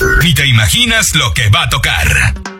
Ni te imaginas lo que va a tocar.